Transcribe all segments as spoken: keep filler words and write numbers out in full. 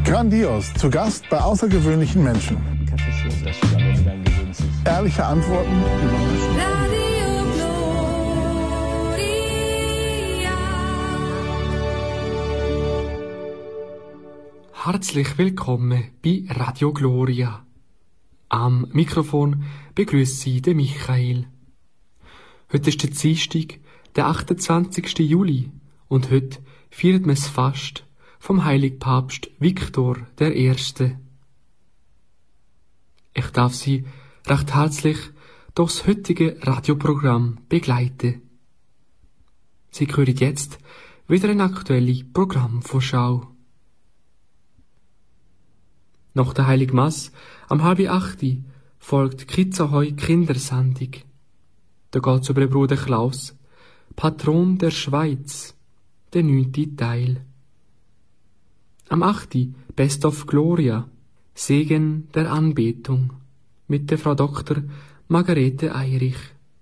Grandios, zu Gast bei außergewöhnlichen Menschen. Ehrliche Antworten über Menschen. Herzlich willkommen bei Radio Gloria. Am Mikrofon begrüßt Sie den Michael. Heute ist der Dienstag, der achtundzwanzigsten Juli, und heute feiert man das Fast vom heiligen Papst Viktor der Erste. Ich darf Sie recht herzlich durchs heutige Radioprogramm begleiten. Sie hören jetzt wieder eine aktuelle Programmvorschau. Nach der Heiligen Messe am halb acht folgt Kitzahoi Kindersendung. Da geht's über den Bruder Klaus, Patron der Schweiz, der neunte Teil. Am acht Best of Gloria, Segen der Anbetung, mit der Frau Doktor Margarete Eirich.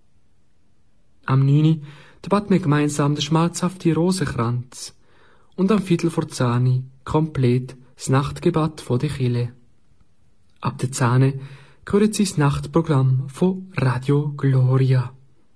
Am neun debatten wir gemeinsam den schmalzhaften Rosenkranz und am Viertel vor zehn komplett das Nachtgebet von der Kirche. Ab der zehn hören Sie das Nachtprogramm von Radio Gloria.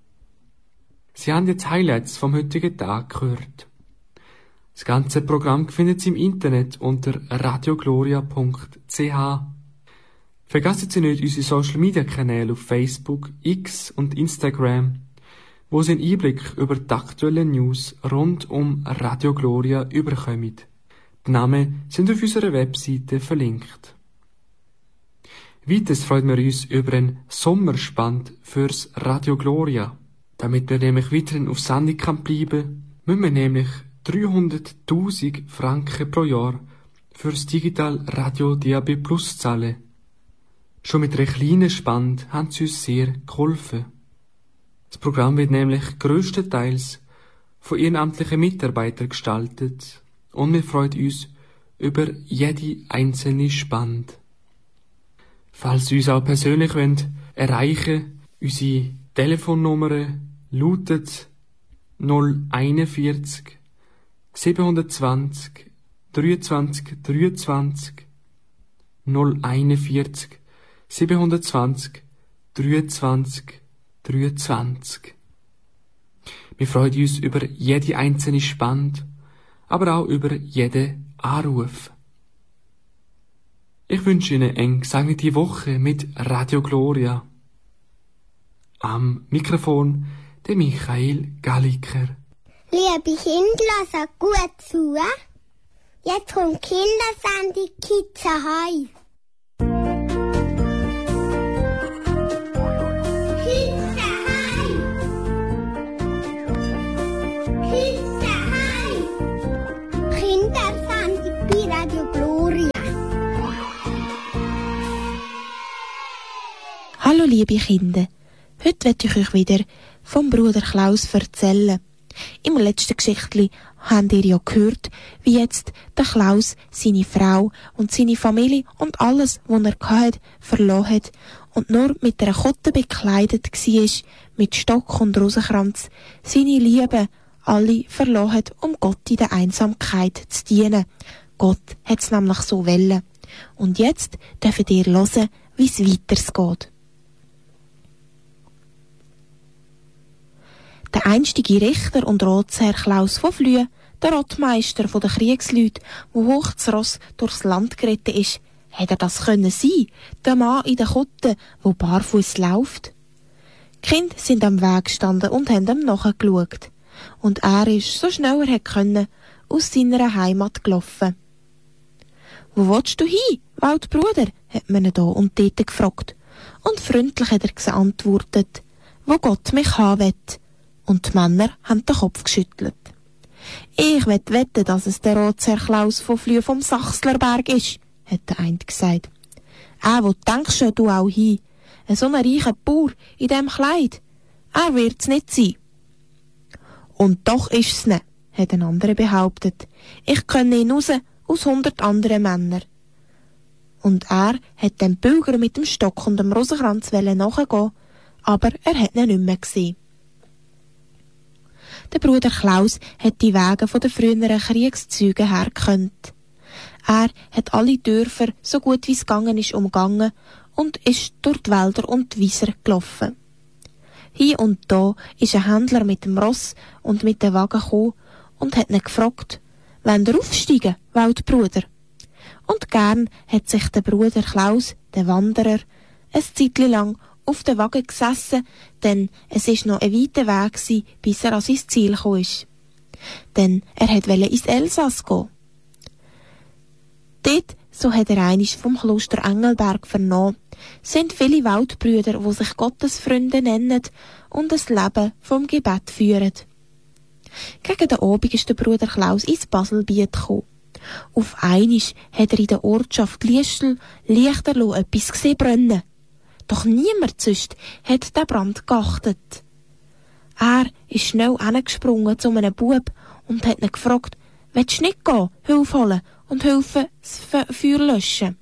Sie haben jetzt Highlights vom heutigen Tag gehört. Das ganze Programm findet Sie im Internet unter radiogloria punkt c h. Vergessen Sie nicht unsere Social Media Kanäle auf Facebook, X und Instagram, wo Sie einen Einblick über die aktuellen News rund um Radio Gloria überkommen. Die Namen sind auf unserer Webseite verlinkt. Weiters freuen wir uns über einen Sommerspand fürs Radio Gloria. Damit wir nämlich weiterhin auf Sendung kann bleiben, müssen wir nämlich dreihunderttausend Franken pro Jahr fürs Digital Radio D A B Plus zahlen. Schon mit einer kleinen Spende haben sie uns sehr geholfen. Das Programm wird nämlich grösstenteils von ehrenamtlichen Mitarbeitern gestaltet und wir freuen uns über jede einzelne Spende. Falls Sie uns auch persönlich wollen, erreichen, unsere Telefonnummer lautet null einundvierzig siebenhundertzwanzig dreiundzwanzig dreiundzwanzig null einundvierzig siebenhundertzwanzig dreiundzwanzig dreiundzwanzig. Wir freuen uns über jede einzelne Spende, aber auch über jeden Anruf. Ich wünsche Ihnen eine gesegnete Woche mit Radio Gloria. Am Mikrofon der Michael Galliker. Liebe Kinder, hört gut zu. Jetzt kommt Kindersendung Kitzahoi. Kitzahoi! Kitzahoi! Kindersendung bei Radio Gloria. Hallo liebe Kinder, heute werde ich euch wieder vom Bruder Klaus erzählen. Im letzten Geschichtli habt ihr ja gehört, wie jetzt der Klaus seine Frau und seine Familie und alles, was er hatte, verloren hat und nur mit einer Kutte bekleidet war, mit Stock und Rosenkranz, seine Liebe alle verloren hat, um Gott in der Einsamkeit zu dienen. Gott hat es nämlich so wollen. Und jetzt dürft ihr hören, wie es weitergeht. Der einstige Richter und Ratsherr Klaus von Flüe, der Rottmeister der Kriegsleute, wo hoch das Ross durchs Land geritten ist, hätte er das können sein, der Mann in der Kutte, wo barfuß läuft? Die Kinder sind am Weg gestanden und haben ihm nachgeschaut. Und er ist, so schnell er konnte, aus seiner Heimat gelaufen. »Wo willst du hin, Waldbruder?« hat man ihn da und dort gefragt. Und freundlich hat er geantwortet, »Wo Gott mich haben will.« Und die Männer haben den Kopf geschüttelt. »Ich wett wetten, dass es der Ratsherr Klaus von Flüe vom Sachslerberg ist«, hat der eine gesagt. »Äh, wo denkst du auch hin? So ein reicher Bauer in dem Kleid? Er wird's nicht sein.« »Und doch ist's ne«, hat ein anderer behauptet. »Ich kenne ihn raus aus hundert anderen Männern.« Und er hat dem Pilger mit dem Stock und dem Rosenkranz nachgehen, aber er hat ihn nicht mehr gesehen. Der Bruder Klaus hat die Wege von den früheren Kriegszügen her gekannt. Er hat alle Dörfer, so gut wie es gegangen ist, umgangen und ist durch die Wälder und die Wieser gelaufen. Hier und da ist ein Händler mit dem Ross und mit dem Wagen gekommen und hat ihn gefragt, «Wollt ihr aufsteigen, Waldbruder?» Und gern hat sich der Bruder Klaus, der Wanderer, ein Zeitchen lang auf den Wagen gesessen, denn es ist noch ein weiter Weg gewesen, bis er an sein Ziel gekommen ist. Denn er wollte ins Elsass gehen. Dort, so hat er einmal vom Kloster Engelberg vernommen, sind viele Waldbrüder, die sich Gottesfreunde nennen und das Leben vom Gebet führen. Gegen den Abend ist der Bruder Klaus ins Baselbiet gekommen. Auf einmal hat er in der Ortschaft Liestel lichterloh etwas gesehen brennen. Doch niemand sonst hat den Brand geachtet. Er ist schnell hingesprungen zu einem Bub und hat ihn gefragt, «Willst du nicht gehen, Hilfe holen und helfen, das Feuer löschen?»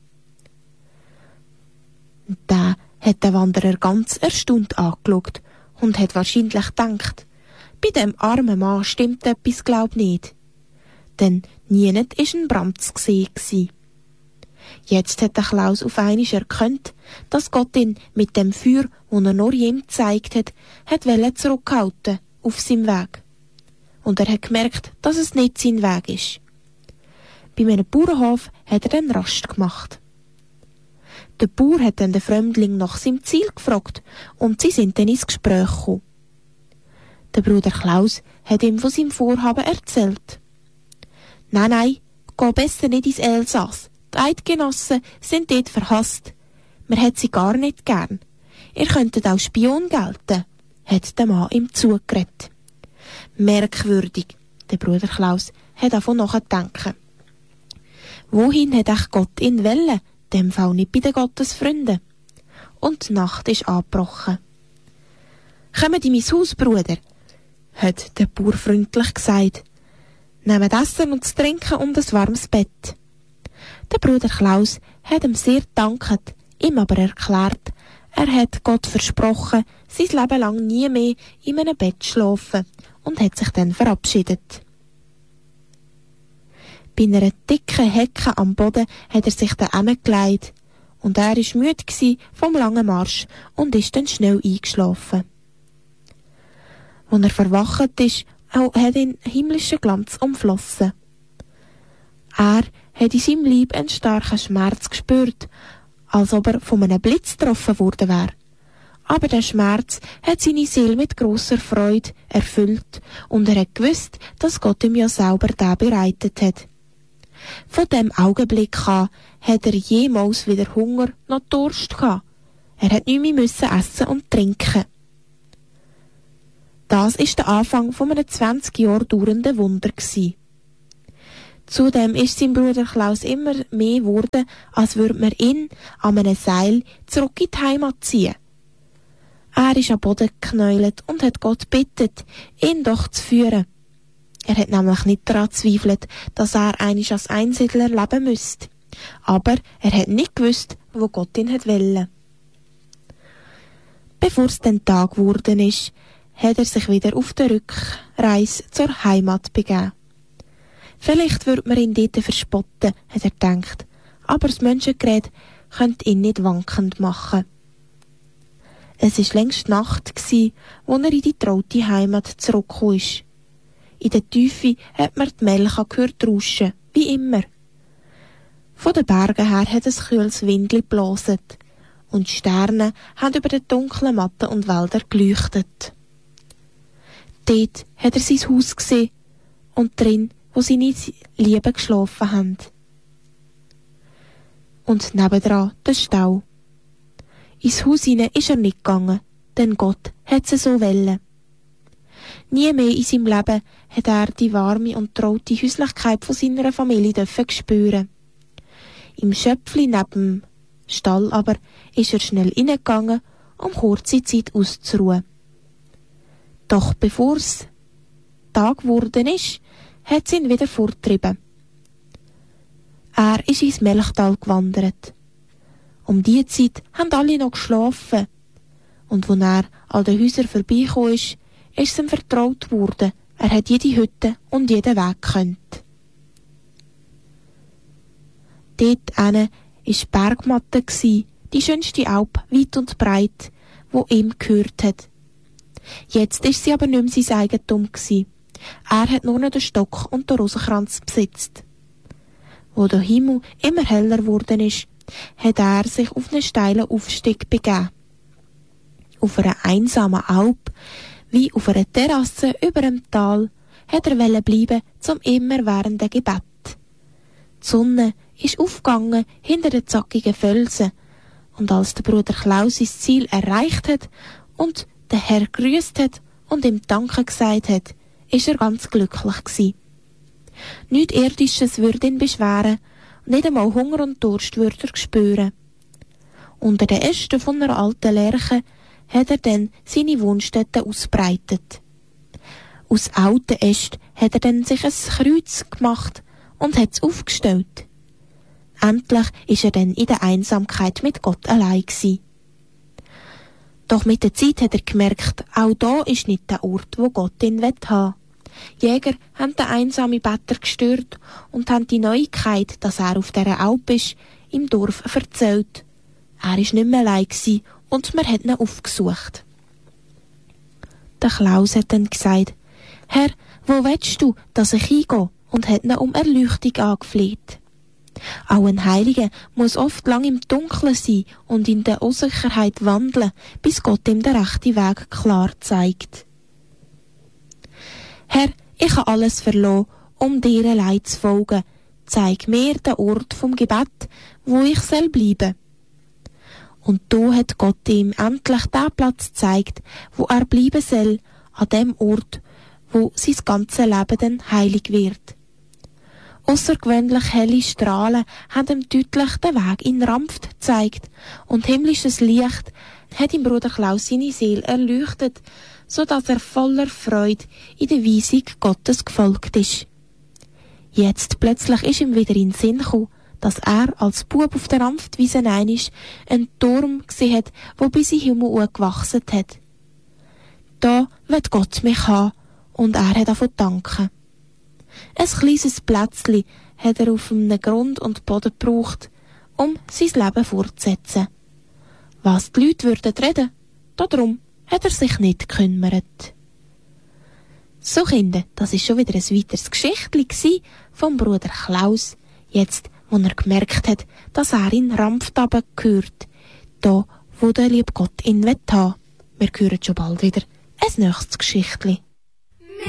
Der hat den Wanderer ganz erstaunt angeschaut und hat wahrscheinlich gedacht, bei dem armen Mann stimmt etwas, glaub nicht. Denn niemand war ein Brand zu sehen. Jetzt hat der Klaus auf einmal erkannt, dass Gott ihn mit dem Feuer, das er nur ihm gezeigt hat, hat wollen zurückhalten auf seinem Weg. Und er hat gemerkt, dass es nicht sein Weg ist. Bei einem Bauernhof hat er dann Rast gemacht. Der Bauer hat dann den Fremdling nach seinem Ziel gefragt und sie sind dann ins Gespräch gekommen. Der Bruder Klaus hat ihm von seinem Vorhaben erzählt. «Nein, nein, geh besser nicht ins Elsass. Die Eidgenossen sind dort verhasst. Man hat sie gar nicht gern. Ihr könntet auch Spion gelten», hat der Mann ihm zugeredet. Merkwürdig, der Bruder Klaus hat davon nachgedacht. Wohin hat echt Gott ihn wollen? Dem Fall nicht bei den Gottesfreunden. Und die Nacht ist angebrochen. «Kommt in mein Haus, Bruder», hat der Bauer freundlich gesagt. «Nehmt Essen und zu trinken und ein warmes Bett.» Der Bruder Klaus hat ihm sehr gedankt, ihm aber erklärt, er hat Gott versprochen, sein Leben lang nie mehr in einem Bett zu schlafen und hat sich dann verabschiedet. Bei einer dicken Hecke am Boden hat er sich dann hingelegt und er war müde vom langen Marsch und ist dann schnell eingeschlafen. Als er verwacht ist, hat ihn himmlischer Glanz umflossen. Er hat in seinem Leib einen starken Schmerz gespürt, als ob er von einem Blitz getroffen worden wäre. Aber der Schmerz hat seine Seele mit grosser Freude erfüllt und er hat gewusst, dass Gott ihm ja selber den bereitet hat. Von dem Augenblick an hat er jemals weder Hunger noch Durst gehabt. Er hat nicht mehr müssen essen und trinken. Das ist der Anfang von einem zwanzig Jahre dauernden Wunder gewesen. Zudem ist sein Bruder Klaus immer mehr geworden, als würde man ihn an einem Seil zurück in die Heimat ziehen. Er ist am Boden geknäult und hat Gott gebeten, ihn doch zu führen. Er hat nämlich nicht daran gezweifelt, dass er einmal als Einsiedler leben müsste. Aber er hat nicht gewusst, wo Gott ihn hat wollen. Bevor es dann Tag geworden ist, hat er sich wieder auf der Rückreise zur Heimat begeben. Vielleicht würde man ihn dort verspotten, hat er gedacht, aber das Menschengerät könnte ihn nicht wankend machen. Es war längst Nacht, als er in die traute Heimat zurückgekommen ist. In der Tiefe hat man die Melche gehört rauschen, wie immer. Von den Bergen her hat ein kühles Windli geblasen und die Sterne haben über den dunklen Matten und Wälder geleuchtet. Dort hat er sein Haus gesehen und drin, wo seine Lieben geschlafen haben. Und nebendran der Stall. Ins Haus hinein ist er nicht gegangen, denn Gott hat sie so wollen. Nie mehr in seinem Leben hat er die warme und traute Häuslichkeit von seiner Familie dürfen spüren. Im Schöpfli neben dem Stall aber ist er schnell hineingegangen, um kurze Zeit auszuruhen. Doch bevor es Tag geworden ist, hat sie ihn wieder fortgetrieben. Er ist ins Melchtal gewandert. Um diese Zeit haben alle noch geschlafen. Und als er an den Häusern vorbeigekommen ist, ist es ihm vertraut worden. Er hat jede Hütte und jeden Weg gekannt. Dort hinten war die Bergmatte, die schönste Alp, weit und breit, wo ihm gehört hat. Jetzt ist sie aber nicht mehr sein Eigentum gewesen. Er hat nur noch den Stock und den Rosenkranz besitzt. Wo der Himmel immer heller geworden ist, hat er sich auf einen steilen Aufstieg begeben. Auf einer einsamen Alp, wie auf einer Terrasse über dem Tal, hat er wollen bleiben zum immerwährenden Gebet. Die Sonne ist aufgegangen hinter den zackigen Felsen, und als der Bruder Klaus sein Ziel erreicht hat und den Herr grüßt hat und ihm Danke gesagt hat, ist er ganz glücklich gewesen. Nichts Irdisches würde ihn beschweren, nicht einmal Hunger und Durst würde er spüren. Unter den Ästen von einer alten Lerche hat er dann seine Wohnstätte ausbreitet. Aus alten Ästen hat er dann sich ein Kreuz gemacht und hat es aufgestellt. Endlich ist er dann in der Einsamkeit mit Gott allein gewesen. Doch mit der Zeit hat er gemerkt, auch da ist nicht der Ort, wo Gott ihn haben will. Jäger haben den einsamen Better gestört und haben die Neuigkeit, dass er auf dieser Alp ist, im Dorf erzählt. Er war nicht mehr allein gewesen und man hat ihn aufgesucht. Der Klaus hat dann gesagt, »Herr, wo willst du, dass ich hingehe?« und hat ihn um Erleuchtung angefleht. Auch ein Heiliger muss oft lang im Dunkeln sein und in der Unsicherheit wandeln, bis Gott ihm den rechten Weg klar zeigt. Herr, ich habe alles verloren, um dir allein zu folgen. Zeig mir den Ort vom Gebet, wo ich soll bleiben. Und da hat Gott ihm endlich den Platz gezeigt, wo er bleiben soll, an dem Ort, wo sein ganzes Leben dann heilig wird. Außergewöhnlich helle Strahlen haben ihm deutlich den Weg in Rampft gezeigt und himmlisches Licht hat ihm Bruder Klaus seine Seele erleuchtet, so dass er voller Freude in der Weisung Gottes gefolgt ist. Jetzt plötzlich ist ihm wieder in den Sinn gekommen, dass er als Bub auf der Rampftwiese einisch einen Turm gesehen hat, wo bis in den Himmel gewachsen hat. Da wird Gott mich haben und er hat davon danken. Ein kleines Plätzchen hat er auf einem Grund und Boden gebraucht, um sein Leben fortzusetzen. Was die Leute würden reden, darum hat er sich nicht gekümmert. So Kinder, das ist schon wieder ein weiteres Geschichtchen vom Bruder Klaus, jetzt, wo er gemerkt hat, dass er in Rampft gehört, da, wo der liebe Gott ihn haben will. Wir hören schon bald wieder ein nächstes Geschichtchen.